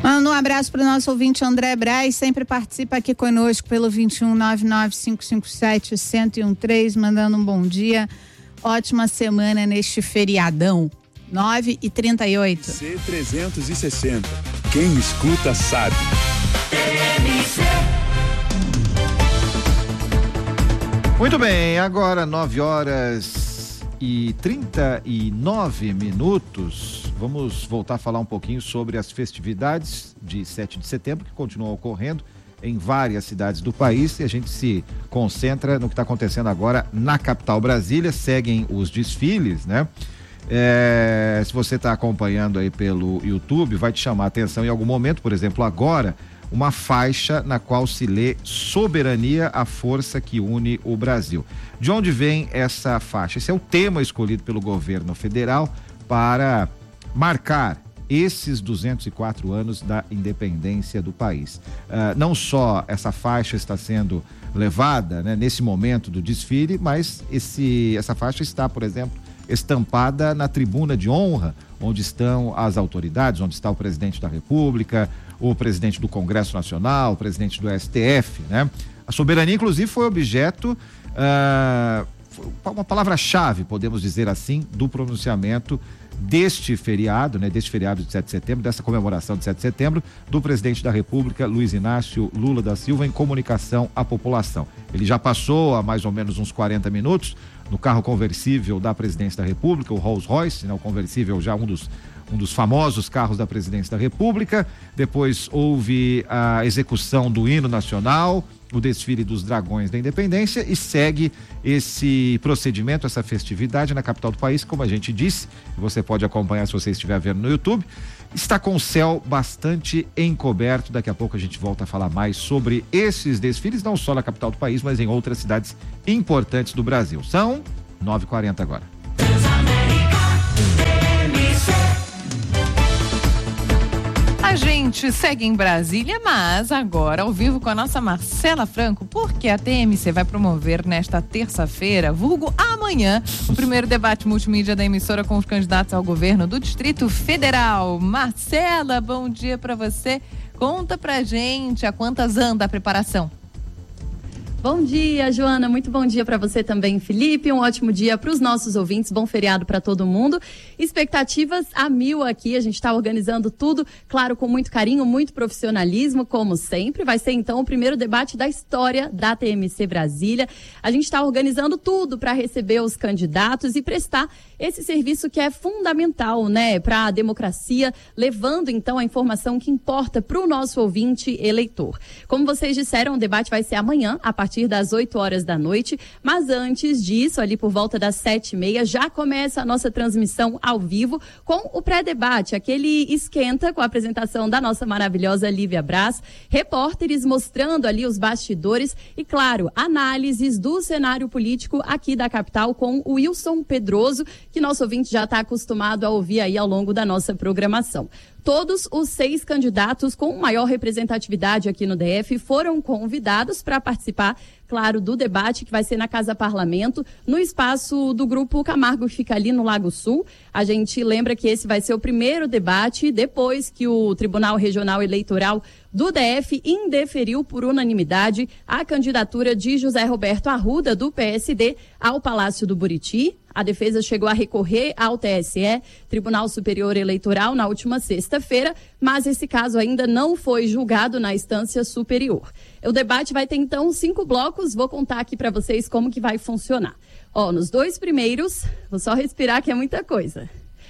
Manda um abraço para o nosso ouvinte André Braz, sempre participa aqui conosco pelo 2199-557-1013, mandando um bom dia, ótima semana neste feriadão. 9h38. C360, quem escuta sabe. Muito bem, agora 9h39. Vamos voltar a falar um pouquinho sobre as festividades de 7 de setembro, que continuam ocorrendo em várias cidades do país, e a gente se concentra no que está acontecendo agora na capital Brasília. Seguem os desfiles, né? Se você está acompanhando aí pelo YouTube, vai te chamar a atenção em algum momento, por exemplo, agora, uma faixa na qual se lê "Soberania, a força que une o Brasil". De onde vem essa faixa? Esse é o tema escolhido pelo governo federal para marcar esses 204 anos da independência do país. Não só essa faixa está sendo levada, né, nesse momento do desfile, mas essa faixa está, por exemplo, estampada na tribuna de honra, onde estão as autoridades, onde está o presidente da República, o presidente do Congresso Nacional, o presidente do STF, né? A soberania, inclusive, foi objeto, uma palavra-chave, podemos dizer assim, do pronunciamento deste feriado, né? Deste feriado de 7 de setembro, dessa comemoração de 7 de setembro, do presidente da República, Luiz Inácio Lula da Silva, em comunicação à população. Ele já passou há mais ou menos uns 40 minutos no carro conversível da presidência da República, o Rolls Royce, né? O conversível já um dos famosos carros da presidência da República. Depois houve a execução do hino nacional, o desfile dos Dragões da Independência, e segue esse procedimento, essa festividade na capital do país, como a gente disse. Você pode acompanhar se você estiver vendo no YouTube. Está com o céu bastante encoberto. Daqui a pouco a gente volta a falar mais sobre esses desfiles, não só na capital do país, mas em outras cidades importantes do Brasil. São 9h40 agora. A gente segue em Brasília, mas agora ao vivo com a nossa Marcela Franco, porque a TMC vai promover nesta terça-feira, vulgo amanhã, o primeiro debate multimídia da emissora com os candidatos ao governo do Distrito Federal. Marcela, bom dia para você. Conta pra gente a quantas anda a preparação. Bom dia, Joana, muito bom dia para você também, Felipe, um ótimo dia para os nossos ouvintes, bom feriado para todo mundo, expectativas a 1000 aqui, a gente está organizando tudo, claro, com muito carinho, muito profissionalismo, como sempre. Vai ser então o primeiro debate da história da TMC Brasília. A gente está organizando tudo para receber os candidatos e prestar esse serviço que é fundamental, né, para a democracia, levando então a informação que importa para o nosso ouvinte eleitor. Como vocês disseram, o debate vai ser amanhã, a partir das 8 horas da noite, mas antes disso, ali por volta das 7h30, já começa a nossa transmissão ao vivo com o pré-debate, aquele esquenta com a apresentação da nossa maravilhosa Lívia Braz, repórteres mostrando ali os bastidores e, claro, análises do cenário político aqui da capital com o Wilson Pedroso, que nosso ouvinte já está acostumado a ouvir aí ao longo da nossa programação. Todos os 6 candidatos com maior representatividade aqui no DF foram convidados para participar, claro, do debate que vai ser na Casa Parlamento, no espaço do Grupo Camargo, que fica ali no Lago Sul. A gente lembra que esse vai ser o primeiro debate depois que o Tribunal Regional Eleitoral do DF indeferiu por unanimidade a candidatura de José Roberto Arruda, do PSD, ao Palácio do Buriti. A defesa chegou a recorrer ao TSE, Tribunal Superior Eleitoral, na última sexta-feira, mas esse caso ainda não foi julgado na instância superior. O debate vai ter, então, 5 blocos. Vou contar aqui para vocês como que vai funcionar. Nos 2 primeiros, vou só respirar que é muita coisa.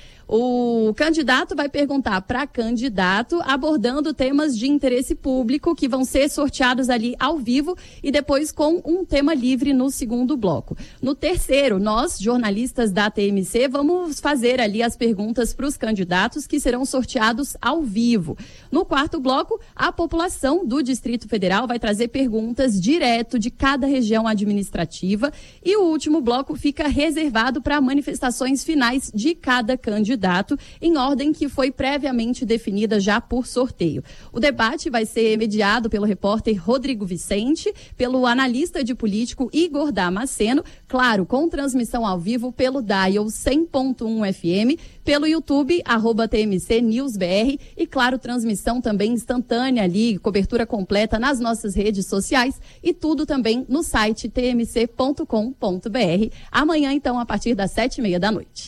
O candidato vai perguntar para candidato, abordando temas de interesse público que vão ser sorteados ali ao vivo e depois com um tema livre no segundo bloco. No terceiro, nós, jornalistas da TMC, vamos fazer ali as perguntas para os candidatos que serão sorteados ao vivo. No quarto bloco, a população do Distrito Federal vai trazer perguntas direto de cada região administrativa e o último bloco fica reservado para manifestações finais de cada candidato. candidato em ordem que foi previamente definida já por sorteio. O debate vai ser mediado pelo repórter Rodrigo Vicente, pelo analista de político Igor Damasceno, claro, com transmissão ao vivo pelo Dial 100.1 FM, pelo YouTube, @TMC News BR e, claro, transmissão também instantânea ali, cobertura completa nas nossas redes sociais e tudo também no site tmc.com.br. Amanhã, então, a partir das 7:30 da noite.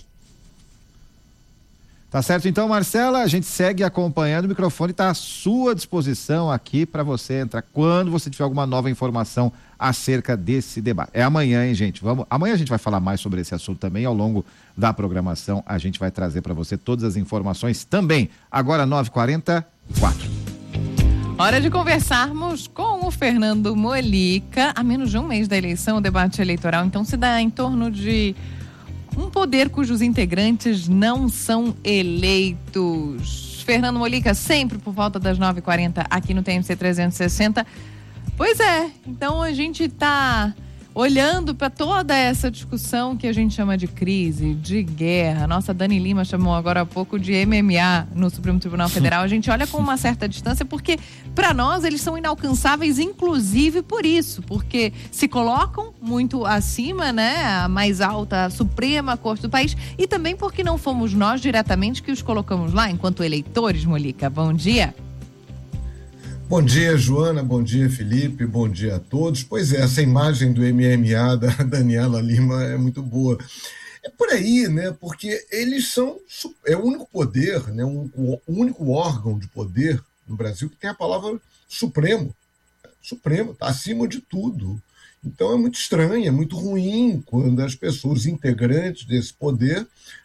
Tá certo, então, Marcela, a gente segue acompanhando, o microfone está à sua disposição aqui para você entrar quando você tiver alguma nova informação acerca desse debate. É amanhã, hein, gente? Amanhã a gente vai falar mais sobre esse assunto também, ao longo da programação a gente vai trazer para você todas as informações também. Agora 9h44. Hora de conversarmos com o Fernando Molica. A menos de um mês da eleição, o debate eleitoral, então, se dá em torno de um poder cujos integrantes não são eleitos. Fernando Molica, sempre por volta das 9h40 aqui no TMC 360. Pois é, então a gente está olhando para toda essa discussão que a gente chama de crise, de guerra. Nossa Dani Lima chamou agora há pouco de MMA no Supremo Tribunal Federal. A gente olha com uma certa distância porque, para nós, eles são inalcançáveis, inclusive por isso, porque se colocam muito acima, né, a mais alta, a Suprema Corte do país, e também porque não fomos nós diretamente que os colocamos lá enquanto eleitores. Molica, bom dia. Bom dia, Joana, bom dia, Felipe, bom dia a todos. Pois é, essa imagem do MMA da Daniela Lima é muito boa. É por aí, né, porque eles é o único poder, né, o único órgão de poder no Brasil que tem a palavra Supremo. Supremo, está acima de tudo. Então é muito estranho, é muito ruim quando as pessoas integrantes desse poder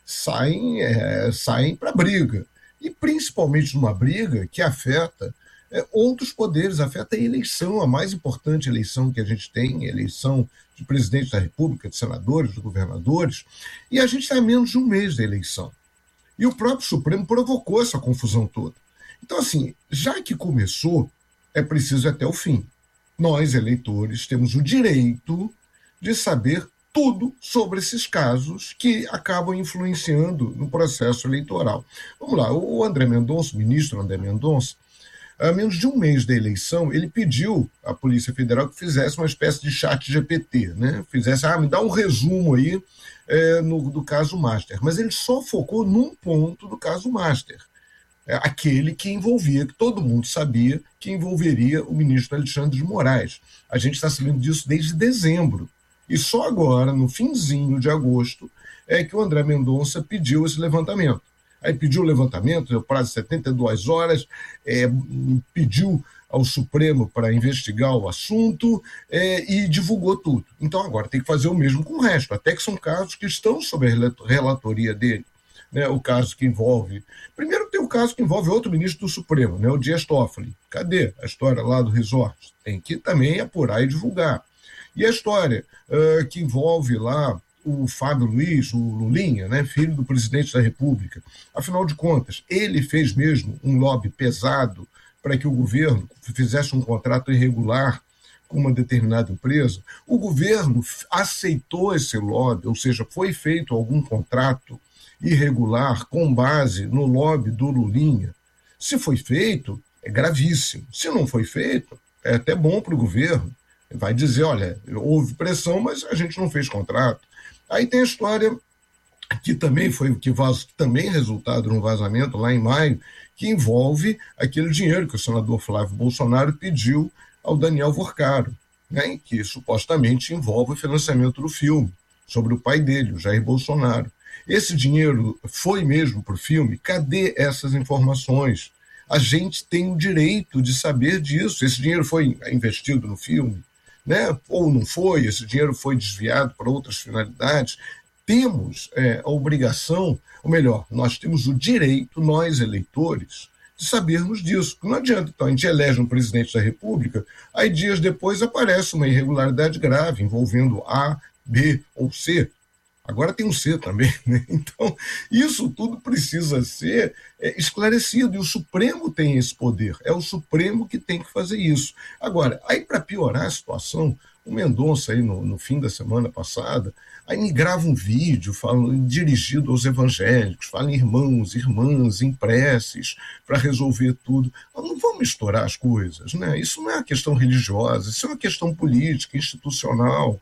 saem para a briga. E principalmente numa briga que afeta outros poderes, afeta a eleição, a mais importante eleição que a gente tem, a eleição de presidente da República, de senadores, de governadores, e a gente está a menos de um mês da eleição. E o próprio Supremo provocou essa confusão toda. Então, assim, já que começou, é preciso ir até o fim. Nós, eleitores, temos o direito de saber tudo sobre esses casos que acabam influenciando no processo eleitoral. Vamos lá, o André Mendonça, o ministro André Mendonça, há menos de um mês da eleição, ele pediu à Polícia Federal que fizesse uma espécie de chat GPT, né? Me dá um resumo aí do caso Master. Mas ele só focou num ponto do caso Master, aquele que todo mundo sabia que envolveria o ministro Alexandre de Moraes. A gente está sabendo disso desde dezembro. E só agora, no finzinho de agosto, é que o André Mendonça pediu esse levantamento. Aí pediu o levantamento, deu prazo de 72 horas, pediu ao Supremo para investigar o assunto e divulgou tudo. Então agora tem que fazer o mesmo com o resto, até que são casos que estão sob a relatoria dele. Né, o caso que envolve... Primeiro tem o caso que envolve outro ministro do Supremo, né, o Dias Toffoli. Cadê a história lá do resort? Tem que também apurar e divulgar. E a história que envolve lá o Fábio Luiz, o Lulinha, né, filho do presidente da República. Afinal de contas, ele fez mesmo um lobby pesado para que o governo fizesse um contrato irregular com uma determinada empresa. O governo aceitou esse lobby, ou seja, foi feito algum contrato irregular com base no lobby do Lulinha. Se foi feito, é gravíssimo. Se não foi feito, é até bom para o governo. Vai dizer, olha, houve pressão, mas a gente não fez contrato. Aí tem a história que também também resultado de um vazamento lá em maio, que envolve aquele dinheiro que o senador Flávio Bolsonaro pediu ao Daniel Vorcaro, né, que supostamente envolve o financiamento do filme, sobre o pai dele, o Jair Bolsonaro. Esse dinheiro foi mesmo para o filme? Cadê essas informações? A gente tem o direito de saber disso. Esse dinheiro foi investido no filme? Né? Ou não foi, esse dinheiro foi desviado para outras finalidades. Temos a obrigação, ou melhor, nós temos o direito, nós eleitores, de sabermos disso. Não adianta, então, a gente elege um presidente da República, aí dias depois aparece uma irregularidade grave envolvendo A, B ou C. Agora tem um C também, né? Então, isso tudo precisa ser esclarecido, e o Supremo tem esse poder, é o Supremo que tem que fazer isso. Agora, aí para piorar a situação, o Mendonça aí no fim da semana passada, aí me grava um vídeo dirigido aos evangélicos, fala em irmãos, irmãs, em preces, para resolver tudo. Nós não vamos misturar as coisas, né? Isso não é uma questão religiosa, isso é uma questão política, institucional.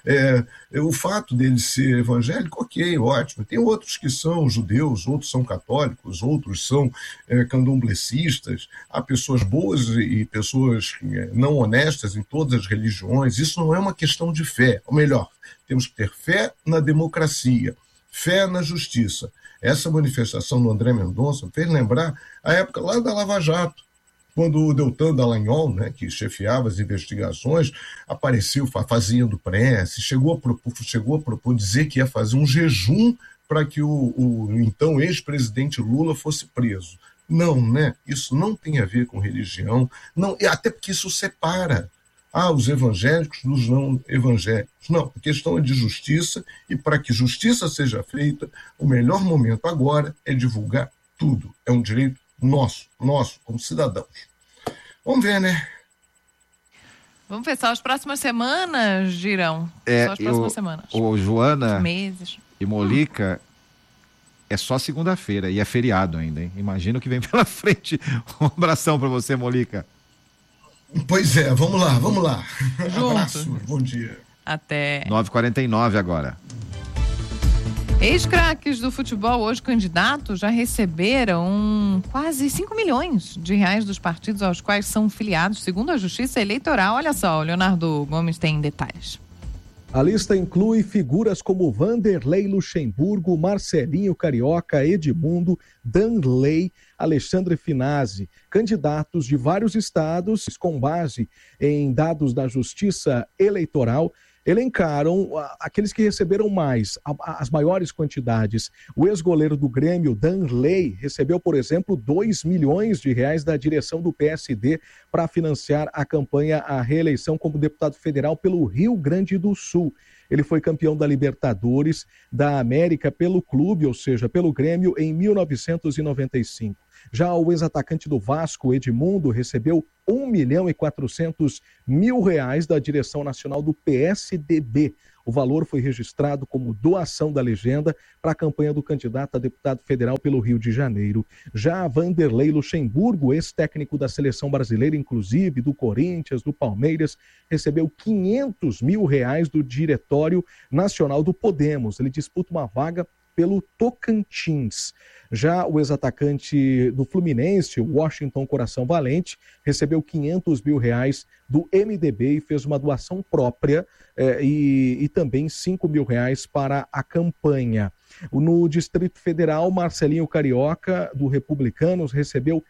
O fato dele ser evangélico, ok, ótimo. Tem outros que são judeus, outros são católicos, outros são candomblecistas. Há pessoas boas e pessoas não honestas em todas as religiões. Isso não é uma questão de fé. Ou melhor, temos que ter fé na democracia, fé na justiça. Essa manifestação do André Mendonça fez lembrar a época lá da Lava Jato, quando o Deltan Dallagnol, né, que chefiava as investigações, apareceu fazendo prece, chegou a propor dizer que ia fazer um jejum para que o então ex-presidente Lula fosse preso. Não, né? Isso não tem a ver com religião, não, e até porque isso separa os evangélicos dos não evangélicos. Não, a questão é de justiça, e para que justiça seja feita, o melhor momento agora é divulgar tudo. É um direito nosso, como cidadãos. Vamos ver, né? Vamos ver, só as próximas semanas, Girão. Só as próximas semanas. Joana meses. E Molica, é só segunda-feira e é feriado ainda, hein? Imagina o que vem pela frente. Um abração para você, Molica. Pois é, vamos lá. Juntos. Abraço, bom dia. Até 9h49 agora. Ex-craques do futebol, hoje candidatos, já receberam quase 5 milhões de reais dos partidos aos quais são filiados, segundo a Justiça Eleitoral. Olha só, o Leonardo Gomes tem detalhes. A lista inclui figuras como Vanderlei Luxemburgo, Marcelinho Carioca, Edmundo, Danley, Alexandre Finazzi, candidatos de vários estados, com base em dados da Justiça Eleitoral, elencaram aqueles que receberam mais, as maiores quantidades. O ex-goleiro do Grêmio, Danley, recebeu, por exemplo, 2 milhões de reais da direção do PSD para financiar a campanha à reeleição como deputado federal pelo Rio Grande do Sul. Ele foi campeão da Libertadores da América pelo clube, ou seja, pelo Grêmio, em 1995. Já o ex-atacante do Vasco, Edmundo, recebeu 1.400.000 reais da direção nacional do PSDB. O valor foi registrado como doação da legenda para a campanha do candidato a deputado federal pelo Rio de Janeiro. Já Vanderlei Luxemburgo, ex-técnico da seleção brasileira, inclusive do Corinthians, do Palmeiras, recebeu 500 mil reais do Diretório Nacional do Podemos. Ele disputa uma vaga pelo Tocantins. Já o ex-atacante do Fluminense, Washington Coração Valente, recebeu 500 mil reais do MDB e fez uma doação própria e também 5 mil reais para a campanha. No Distrito Federal, Marcelinho Carioca, do Republicanos, recebeu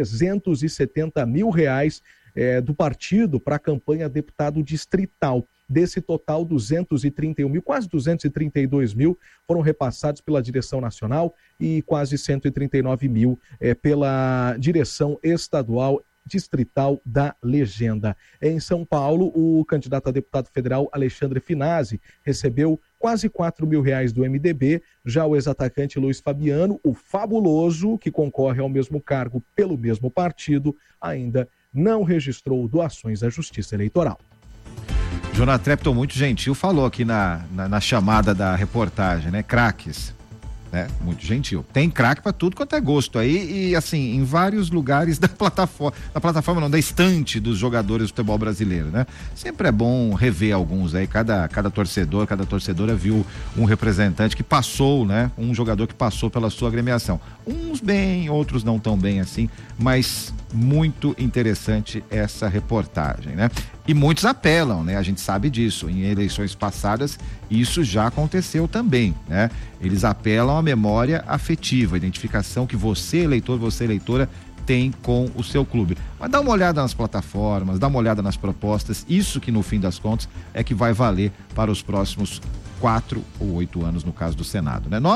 370 mil reais do partido para a campanha deputado distrital. Desse total, 231 mil, quase 232 mil foram repassados pela direção nacional e quase 139 mil pela direção estadual distrital da legenda. Em São Paulo, o candidato a deputado federal Alexandre Finazzi recebeu quase 4 mil reais do MDB. Já o ex-atacante Luiz Fabiano, o fabuloso, que concorre ao mesmo cargo pelo mesmo partido, ainda não registrou doações à Justiça Eleitoral. Jonathan Trepton, muito gentil, falou aqui na chamada da reportagem, né? Craques, né? Muito gentil. Tem craque para tudo quanto é gosto aí e assim, em vários lugares da plataforma não, da estante dos jogadores do futebol brasileiro, né? Sempre é bom rever alguns aí, cada torcedora viu um representante que passou, né? Um jogador que passou pela sua agremiação. Uns bem, outros não tão bem assim, mas muito interessante essa reportagem, né? E muitos apelam, né? A gente sabe disso. Em eleições passadas, isso já aconteceu também, né? Eles apelam à memória afetiva, a identificação que você, eleitor, você, eleitora, tem com o seu clube. Mas dá uma olhada nas plataformas, dá uma olhada nas propostas, isso que no fim das contas é que vai valer para os próximos 4 ou 8 anos, no caso do Senado, né?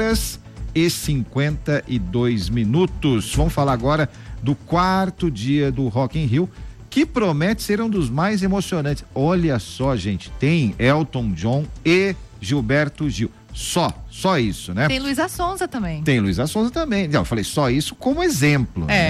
9h52. Vamos falar agora do 4º dia do Rock in Rio, que promete ser um dos mais emocionantes. Olha só, gente, tem Elton John e Gilberto Gil. Só isso, né? Tem Luísa Sonza também. Não, eu falei só isso como exemplo, né?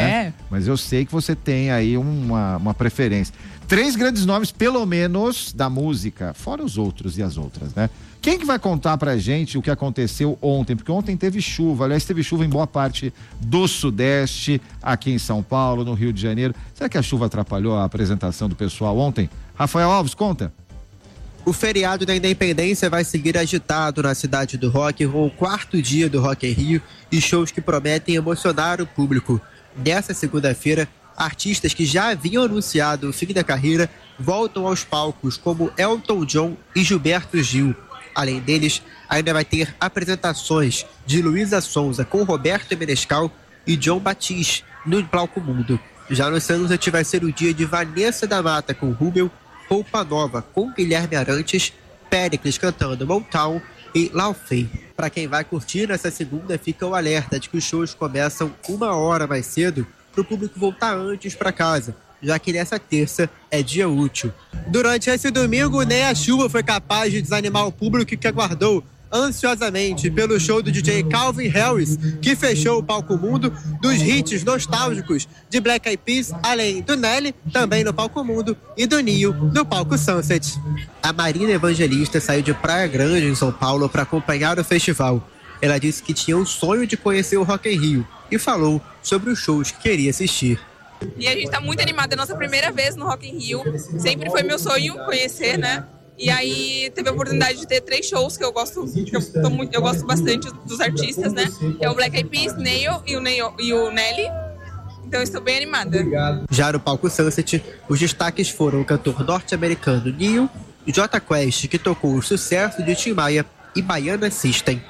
mas eu sei que você tem aí uma preferência. 3 grandes nomes, pelo menos, da música, fora os outros e as outras, né? Quem que vai contar pra gente o que aconteceu ontem? Porque ontem teve chuva, aliás, teve chuva em boa parte do Sudeste, aqui em São Paulo, no Rio de Janeiro. Será que a chuva atrapalhou a apresentação do pessoal ontem? Rafael Alves, conta. O feriado da Independência vai seguir agitado na cidade do rock, com o 4º dia do Rock in Rio e shows que prometem emocionar o público. Nessa segunda-feira, artistas que já haviam anunciado o fim da carreira voltam aos palcos, como Elton John e Gilberto Gil. Além deles, ainda vai ter apresentações de Luísa Sonza com Roberto Menescal e John Batiste no Palco Mundo. Já no Sunset vai ser o dia de Vanessa da Mata com Rubel, Roupa Nova com Guilherme Arantes, Péricles cantando Motown e Laufey. Para quem vai curtir nessa segunda, fica o alerta de que os shows começam 1 hora mais cedo para o público voltar antes para casa, já que nessa terça é dia útil. Durante esse domingo, nem a chuva foi capaz de desanimar o público que aguardou ansiosamente pelo show do DJ Calvin Harris, que fechou o Palco Mundo dos hits nostálgicos de Black Eyed Peas, além do Nelly, também no Palco Mundo, e do Nio, no Palco Sunset. A Marina Evangelista saiu de Praia Grande, em São Paulo, para acompanhar o festival. Ela disse que tinha um sonho de conhecer o Rock in Rio e falou sobre os shows que queria assistir. E a gente está muito animada, é a nossa primeira vez no Rock in Rio. Sempre foi meu sonho conhecer, né? E aí teve a oportunidade de ter 3 shows que eu gosto, eu gosto bastante dos artistas, né? Que é o Black Eyed Peas, Neil e o Nelly. Então eu estou bem animada. Já no Palco Sunset, os destaques foram o cantor norte-americano Neil, Jota Quest, que tocou o sucesso de Tim Maia, e Baiana System.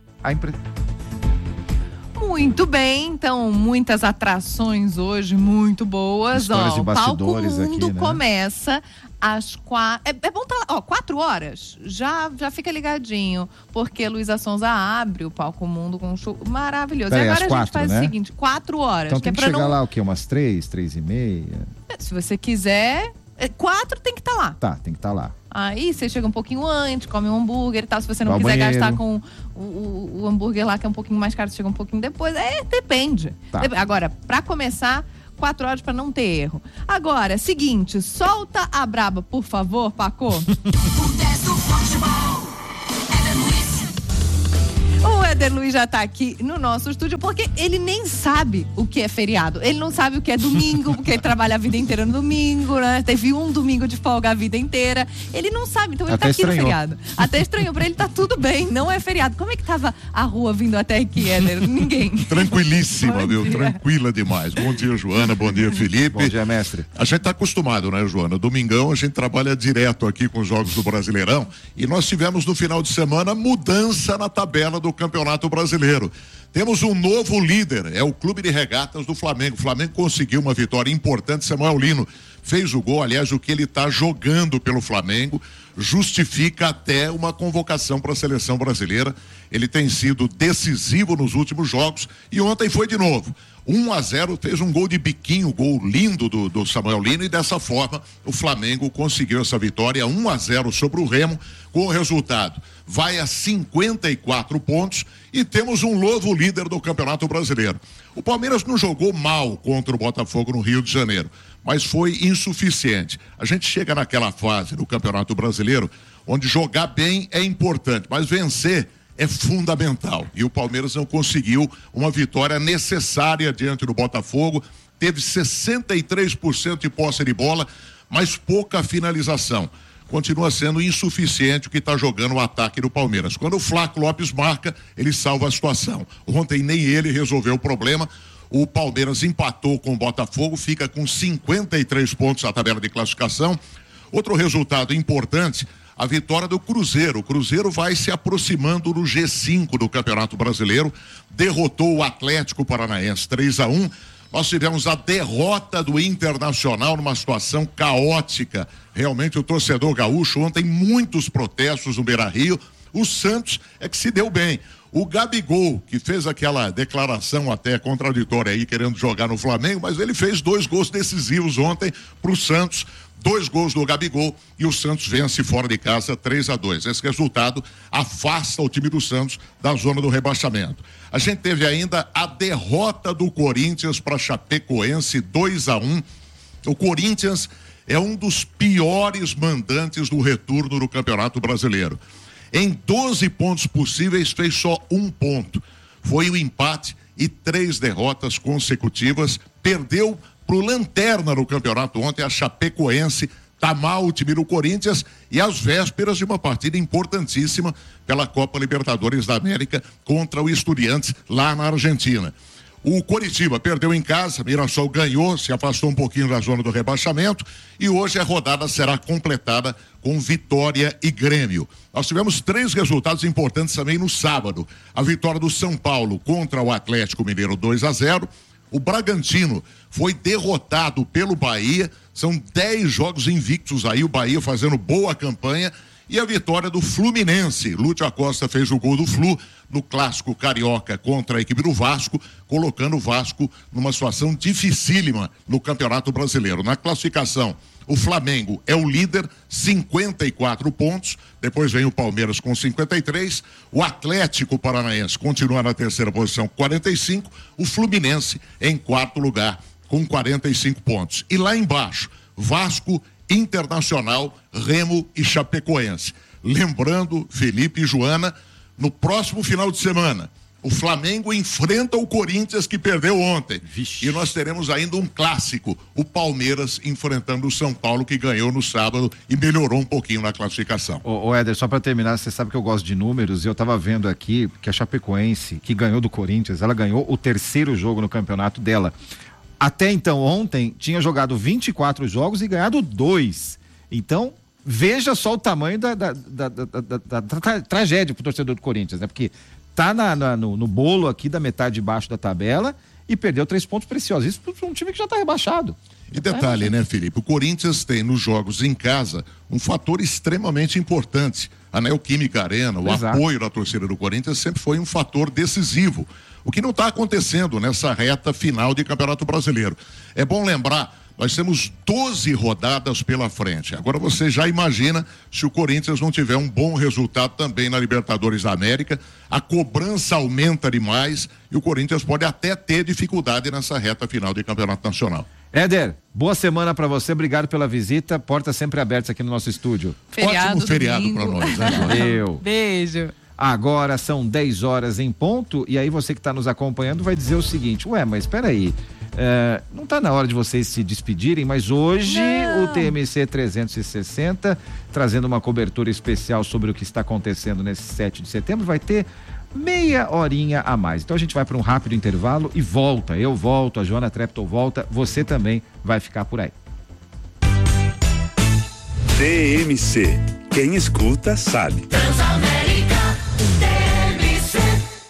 Muito bem, então muitas atrações hoje, muito boas. Histórias de bastidores. O Palco Mundo aqui, né? Começa às 4. É bom estar lá, 4 horas. Já fica ligadinho, porque Luísa Sonza abre o Palco Mundo com um show maravilhoso. Peraí, e agora às 4, a gente faz, né, o seguinte: 4 horas. Então tem que chegar lá o quê? Umas 3, 3:30? Se você quiser, 4 tem que estar lá. Tá, tem que estar lá. Aí você chega um pouquinho antes, come um hambúrguer e tal. Se você não Vai ao quiser banheiro. gastar com o hambúrguer lá, que é um pouquinho mais caro, você chega um pouquinho depois. Depende. Tá. Agora, pra começar, 4 horas pra não ter erro. Agora, seguinte, solta a braba, por favor, Paco. O Éder Luiz já tá aqui no nosso estúdio, porque ele nem sabe o que é feriado. Ele não sabe o que é domingo, porque ele trabalha a vida inteira no domingo, né? Teve um domingo de folga a vida inteira. Ele não sabe, então ele Até tá aqui estranhou. no feriado. Até estranhou, pra ele tá tudo bem, não é feriado. Como é que tava a rua vindo até aqui, Éder? Ninguém. Tranquilíssima, Bom viu? dia. Tranquila demais. Bom dia, Joana. Bom dia, Felipe. Bom dia, mestre. A gente tá acostumado, né, Joana? Domingão a gente trabalha direto aqui com os jogos do Brasileirão e nós tivemos no final de semana mudança na tabela do Campeonato Brasileiro. Temos um novo líder, é o Clube de Regatas do Flamengo. O Flamengo conseguiu uma vitória importante. Samuel Lino fez o gol, aliás, o que ele está jogando pelo Flamengo justifica até uma convocação para a seleção brasileira. Ele tem sido decisivo nos últimos jogos e ontem foi de novo. 1-0, fez um gol de biquinho, gol lindo do Samuel Lino, e dessa forma o Flamengo conseguiu essa vitória 1-0 sobre o Remo. Com o resultado, vai a 54 pontos e temos um novo líder do Campeonato Brasileiro. O Palmeiras não jogou mal contra o Botafogo no Rio de Janeiro, mas foi insuficiente. A gente chega naquela fase do Campeonato Brasileiro onde jogar bem é importante, mas vencer é fundamental. E o Palmeiras não conseguiu uma vitória necessária diante do Botafogo. Teve 63% de posse de bola, mas pouca finalização. Continua sendo insuficiente o que está jogando o ataque do Palmeiras. Quando o Flaco Lopes marca, ele salva a situação. Ontem nem ele resolveu o problema. O Palmeiras empatou com o Botafogo, fica com 53 pontos na tabela de classificação. Outro resultado importante, a vitória do Cruzeiro. O Cruzeiro vai se aproximando do G5 do Campeonato Brasileiro, derrotou o Atlético Paranaense 3-1. Nós tivemos a derrota do Internacional numa situação caótica. Realmente o torcedor gaúcho, ontem muitos protestos no Beira-Rio. O Santos é que se deu bem. O Gabigol, que fez aquela declaração até contraditória aí, querendo jogar no Flamengo, mas ele fez 2 gols decisivos ontem para o Santos 2 gols do Gabigol e o Santos vence fora de casa 3-2. Esse resultado afasta o time do Santos da zona do rebaixamento. A gente teve ainda a derrota do Corinthians para Chapecoense 2-1. O Corinthians é um dos piores mandantes do retorno do Campeonato Brasileiro. Em 12 pontos possíveis, fez só 1 ponto. Foi o empate e 3 derrotas consecutivas. Perdeu pro lanterna no campeonato ontem, a Chapecoense. Tá mal o time do Corinthians e às vésperas de uma partida importantíssima pela Copa Libertadores da América contra o Estudiantes lá na Argentina. O Coritiba perdeu em casa, Mirassol ganhou, se afastou um pouquinho da zona do rebaixamento e hoje a rodada será completada com Vitória e Grêmio. Nós tivemos 3 resultados importantes também no sábado. A vitória do São Paulo contra o Atlético Mineiro 2-0. O Bragantino foi derrotado pelo Bahia, são 10 jogos invictos aí, o Bahia fazendo boa campanha, e a vitória do Fluminense. Lúcio Acosta fez o gol do Flu no clássico carioca contra a equipe do Vasco, colocando o Vasco numa situação dificílima no Campeonato Brasileiro. Na classificação, o Flamengo é o líder, 54 pontos, depois vem o Palmeiras com 53, o Atlético Paranaense continua na terceira posição, 45, o Fluminense em 4º lugar com 45 pontos. E lá embaixo, Vasco, Internacional, Remo e Chapecoense. Lembrando, Felipe e Joana, no próximo final de semana, o Flamengo enfrenta o Corinthians, que perdeu ontem. Vixe. E nós teremos ainda um clássico, o Palmeiras enfrentando o São Paulo, que ganhou no sábado e melhorou um pouquinho na classificação. Ô Éder, só para terminar, você sabe que eu gosto de números, e eu estava vendo aqui que a Chapecoense, que ganhou do Corinthians, ela ganhou o 3º jogo no campeonato dela. Até então, ontem, tinha jogado 24 jogos e ganhado 2. Então, veja só o tamanho da tragédia pro torcedor do Corinthians, né? Porque tá no bolo aqui da metade de baixo da tabela e perdeu 3 pontos preciosos. Isso para um time que já tá rebaixado. E detalhe, né, Felipe? O Corinthians tem nos jogos em casa um fator extremamente importante. A Neoquímica Arena, o apoio da torcida do Corinthians sempre foi um fator decisivo. O que não está acontecendo nessa reta final de Campeonato Brasileiro. É bom lembrar, nós temos 12 rodadas pela frente. Agora você já imagina se o Corinthians não tiver um bom resultado também na Libertadores da América, a cobrança aumenta demais e o Corinthians pode até ter dificuldade nessa reta final de Campeonato Nacional. Éder, boa semana para você, obrigado pela visita, portas sempre abertas aqui no nosso estúdio. Ótimo feriado para nós, né? Valeu. Beijo. Agora são 10 horas em ponto e aí você que está nos acompanhando vai dizer o seguinte, mas espera aí, não está na hora de vocês se despedirem, mas hoje o TMC 360, trazendo uma cobertura especial sobre o que está acontecendo nesse 7 de setembro, vai ter meia horinha a mais. Então a gente vai para um rápido intervalo e volta, eu volto, a Joana Treptow volta, você também vai ficar por aí. TMC, quem escuta sabe. Transamérica, TMC.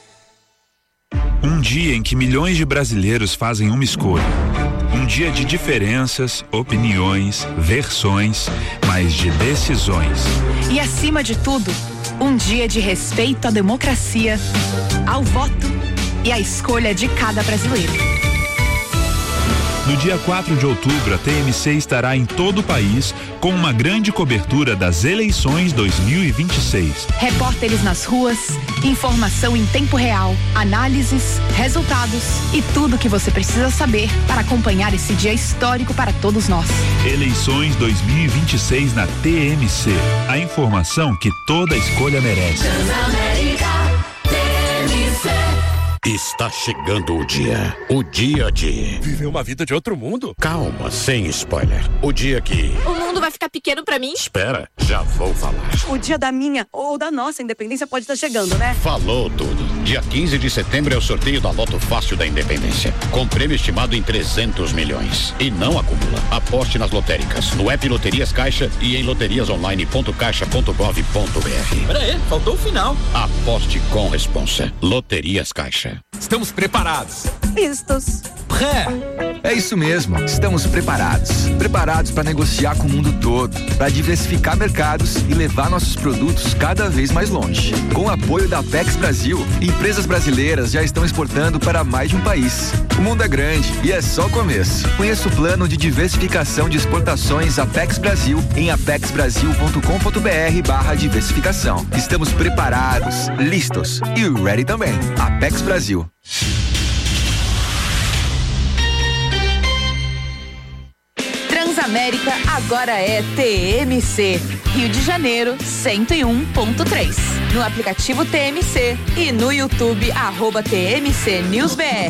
Um dia em que milhões de brasileiros fazem uma escolha. Um dia de diferenças, opiniões, versões, mas de decisões. E acima de tudo, um dia de respeito à democracia, ao voto e à escolha de cada brasileiro. No dia 4 de outubro, a TMC estará em todo o país com uma grande cobertura das eleições 2026. Repórteres nas ruas, informação em tempo real, análises, resultados e tudo o que você precisa saber para acompanhar esse dia histórico para todos nós. Eleições 2026 na TMC. A informação que toda escolha merece. Está chegando o dia de viver uma vida de outro mundo. Calma, sem spoiler. O dia que o mundo vai ficar pequeno pra mim? Espera, já vou falar. O dia da minha ou da nossa independência pode estar chegando, né? Falou tudo. Dia 15 de setembro é o sorteio da Loto Fácil da Independência, com prêmio estimado em 300 milhões. E não acumula. Aposte nas lotéricas, no app Loterias Caixa e em loteriasonline.caixa.gov.br. Peraí, faltou o final. Aposte com responsa. Loterias Caixa. Estamos preparados. Vistos. Pré. É isso mesmo, estamos preparados. Preparados para negociar com o mundo todo, para diversificar mercados e levar nossos produtos cada vez mais longe. Com o apoio da Apex Brasil, empresas brasileiras já estão exportando para mais de um país. O mundo é grande e é só o começo. Conheça o plano de diversificação de exportações Apex Brasil em apexbrasil.com.br/diversificação. Estamos preparados, listos e ready também. Apex Brasil. Transamérica agora é TMC. Rio de Janeiro, 101.3. No aplicativo TMC e no YouTube, @TMC NewsBR.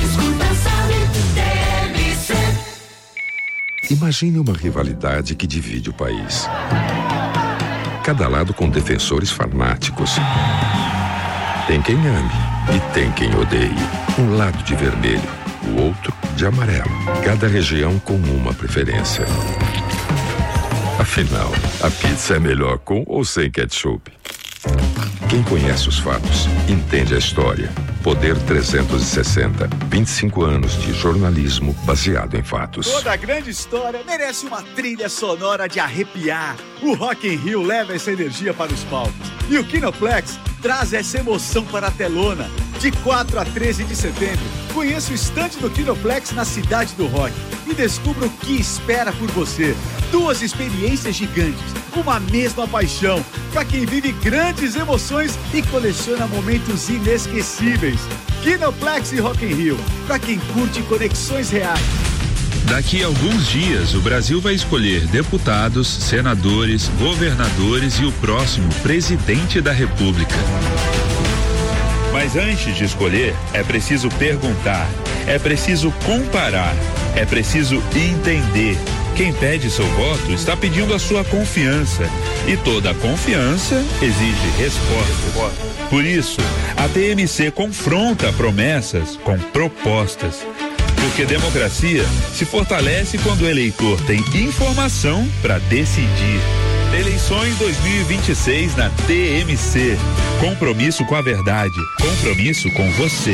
Imagine uma rivalidade que divide o país. Cada lado com defensores fanáticos. Tem quem ame e tem quem odeie. Um lado de vermelho, o outro de amarelo. Cada região com uma preferência. Afinal, a pizza é melhor com ou sem ketchup? Quem conhece os fatos, entende a história. Poder 360. 25 anos de jornalismo baseado em fatos. Toda grande história merece uma trilha sonora de arrepiar. O Rock in Rio leva essa energia para os palcos. E o Kinoplex traz essa emoção para a telona. De 4 a 13 de setembro, conheça o estande do Kinoplex na Cidade do Rock e descubra o que espera por você. 2 experiências gigantes, uma mesma paixão, para quem vive grandes emoções e coleciona momentos inesquecíveis. Kinoplex e Rock in Rio, para quem curte conexões reais. Daqui a alguns dias, o Brasil vai escolher deputados, senadores, governadores e o próximo presidente da República. Mas antes de escolher, é preciso perguntar, é preciso comparar, é preciso entender. Quem pede seu voto está pedindo a sua confiança. E toda confiança exige resposta. Por isso, a TMC confronta promessas com propostas. Porque democracia se fortalece quando o eleitor tem informação para decidir. Eleições 2026 na TMC. Compromisso com a verdade. Compromisso com você.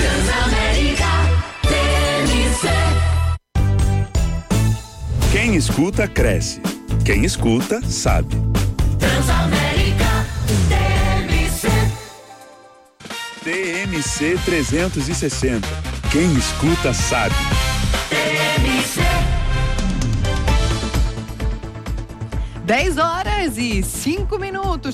Quem escuta, cresce. Quem escuta, sabe. Transamérica TMC. TMC 360. Quem escuta, sabe. TMC. 10h05.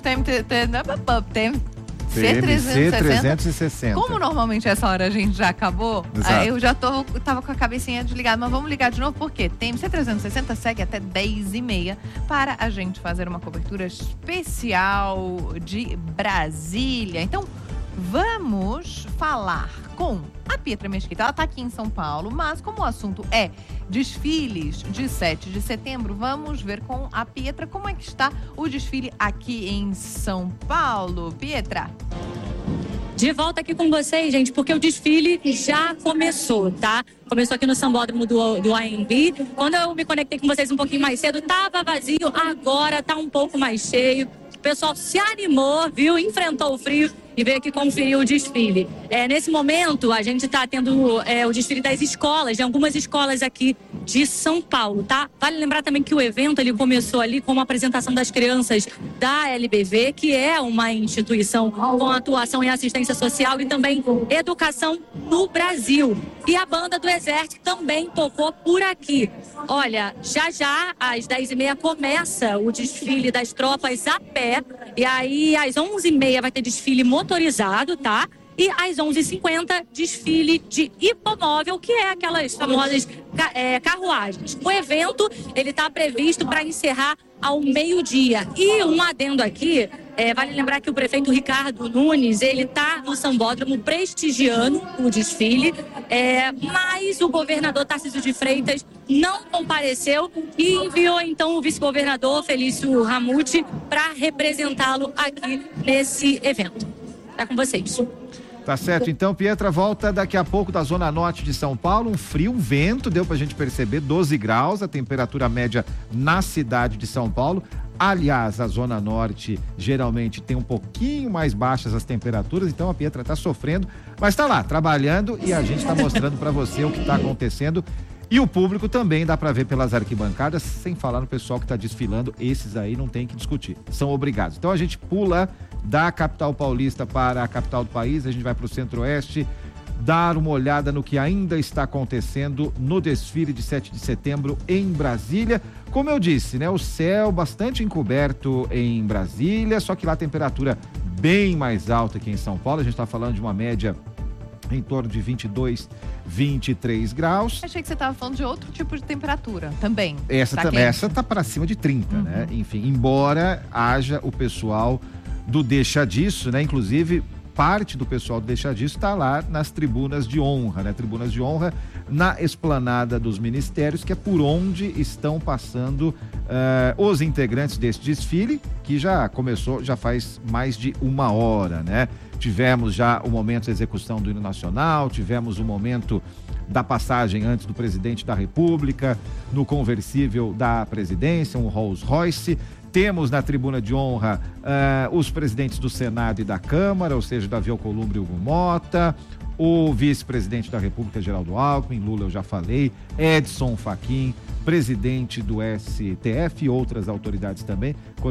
TMC 360. Como normalmente essa hora a gente já acabou, aí eu já tava com a cabecinha desligada, mas vamos ligar de novo porque TMC 360 segue até 10h30 para a gente fazer uma cobertura especial de Brasília. Então, vamos falar com a Pietra Mesquita. Ela está aqui em São Paulo, mas como o assunto é desfiles de 7 de setembro, vamos ver com a Pietra como é que está o desfile aqui em São Paulo. Pietra. De volta aqui com vocês, gente, porque o desfile já começou, tá? Começou aqui no Sambódromo do AMB. Quando eu me conectei com vocês um pouquinho mais cedo, tava vazio, agora tá um pouco mais cheio. O pessoal se animou, viu? Enfrentou o frio e veio aqui conferir o desfile. Nesse momento, a gente está tendo o desfile das escolas, de algumas escolas aqui de São Paulo, tá? Vale lembrar também que o evento ele começou ali com uma apresentação das crianças da LBV, que é uma instituição com atuação em assistência social e também educação no Brasil. E a banda do Exército também tocou por aqui. Olha, já às 10h30 começa o desfile das tropas a pé. E aí, às 11h30 vai ter desfile motorizado, tá? E às 11h50, desfile de hipomóvel, que é aquelas famosas carruagens. O evento, ele tá previsto para encerrar ao meio-dia. E um adendo aqui, vale lembrar que o prefeito Ricardo Nunes, ele tá no Sambódromo prestigiando o desfile, mas o governador Tarcísio de Freitas não compareceu e enviou então o vice-governador Felício Ramute para representá-lo aqui nesse evento. Tá com vocês. Tá certo, então Pietra volta daqui a pouco da zona norte de São Paulo, um frio, um vento, deu pra gente perceber, 12 graus, a temperatura média na cidade de São Paulo. Aliás, a zona norte geralmente tem um pouquinho mais baixas as temperaturas, então a Pietra tá sofrendo, mas tá lá, trabalhando e a gente tá mostrando pra você o que tá acontecendo E o público também dá para ver pelas arquibancadas, sem falar no pessoal que está desfilando. Esses aí não tem que discutir, são obrigados. Então a gente pula da capital paulista para a capital do país, a gente vai para o Centro-Oeste, dar uma olhada no que ainda está acontecendo no desfile de 7 de setembro em Brasília. Como eu disse, né, o céu bastante encoberto em Brasília, só que lá a temperatura bem mais alta que em São Paulo. A gente está falando de uma média em torno de 22, 23 graus. Achei que você estava falando de outro tipo de temperatura também. Essa tá para cima de 30, né? Enfim, embora haja o pessoal do Deixa Disso, né? Inclusive, parte do pessoal do Deixa Disso está lá nas tribunas de honra, né? Tribunas de honra na esplanada dos ministérios, que é por onde estão passando os integrantes desse desfile, que já começou, já faz mais de 1 hora, né? Tivemos já o momento da execução do hino nacional, tivemos o momento da passagem antes do presidente da República, no conversível da presidência, um Rolls Royce. Temos na tribuna de honra os presidentes do Senado e da Câmara, ou seja, Davi Alcolumbre e Hugo Mota, o vice-presidente da República, Geraldo Alckmin, Lula eu já falei, Edson Fachin, presidente do STF e outras autoridades também. Quando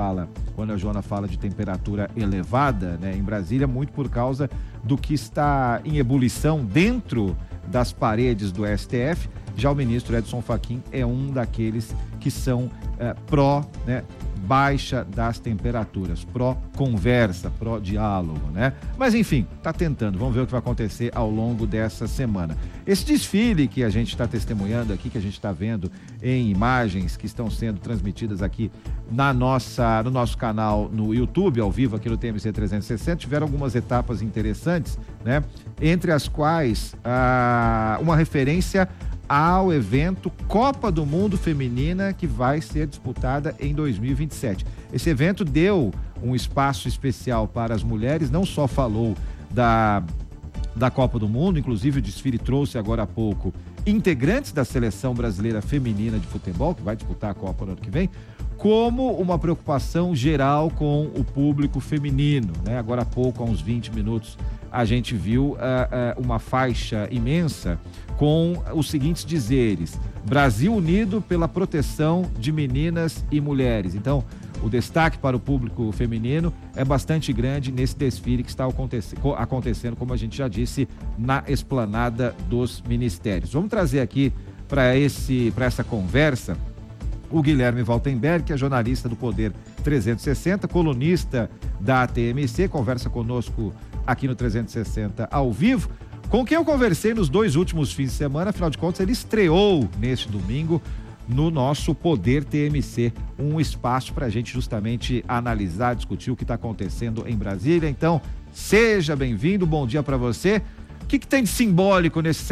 a Joana fala de temperatura elevada, né, em Brasília, muito por causa do que está em ebulição dentro das paredes do STF. Já o ministro Edson Fachin é um daqueles que são pró, né, baixa das temperaturas, pró-conversa, pró-diálogo, né? Mas enfim, tá tentando, vamos ver o que vai acontecer ao longo dessa semana. Esse desfile que a gente está testemunhando aqui, que a gente está vendo em imagens que estão sendo transmitidas aqui no nosso canal no YouTube, ao vivo aqui no TMC 360, tiveram algumas etapas interessantes, né? Entre as quais uma referência ao evento Copa do Mundo Feminina, que vai ser disputada em 2027. Esse evento deu um espaço especial para as mulheres, não só falou da Copa do Mundo, inclusive o desfile trouxe agora há pouco integrantes da seleção brasileira feminina de futebol, que vai disputar a Copa no ano que vem, como uma preocupação geral com o público feminino, né? Agora há pouco, há uns 20 minutos, a gente viu uma faixa imensa com os seguintes dizeres: Brasil unido pela proteção de meninas e mulheres. Então, o destaque para o público feminino é bastante grande nesse desfile que está acontecendo, como a gente já disse, na esplanada dos ministérios. Vamos trazer aqui para essa conversa o Guilherme Valtenberg, que é jornalista do Poder 360, colunista da TMC, conversa conosco aqui no 360 ao vivo, com quem eu conversei nos 2 últimos fins de semana. Afinal de contas, ele estreou neste domingo no nosso Poder TMC, um espaço para a gente justamente analisar, discutir o que está acontecendo em Brasília. Então, seja bem-vindo, bom dia para você. O que tem de simbólico nesse